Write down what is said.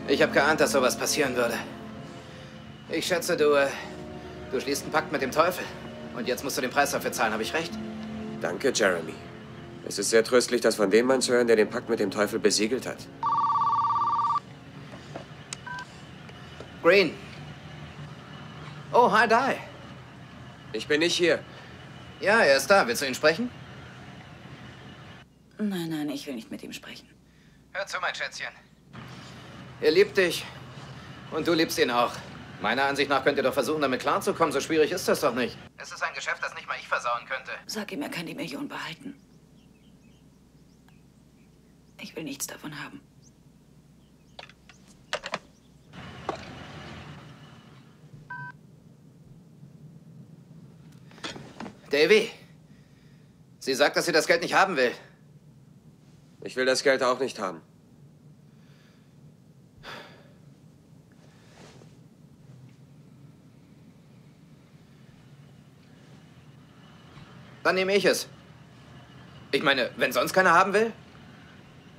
Ich habe geahnt, dass sowas passieren würde. Ich schätze, du schließt einen Pakt mit dem Teufel. Und jetzt musst du den Preis dafür zahlen, habe ich recht? Danke, Jeremy. Es ist sehr tröstlich, das von dem Mann zu hören, der den Pakt mit dem Teufel besiegelt hat. Green. Oh, hi, Di. Ich bin nicht hier. Ja, er ist da. Willst du ihn sprechen? Nein, ich will nicht mit ihm sprechen. Hör zu, mein Schätzchen. Er liebt dich. Und du liebst ihn auch. Meiner Ansicht nach könnt ihr doch versuchen, damit klarzukommen. So schwierig ist das doch nicht. Es ist ein Geschäft, das nicht mal ich versauen könnte. Sag ihm, er kann die Million behalten. Ich will nichts davon haben. Davy. Sie sagt, dass sie das Geld nicht haben will. Ich will das Geld auch nicht haben. Dann nehme ich es. Ich meine, wenn sonst keiner haben will?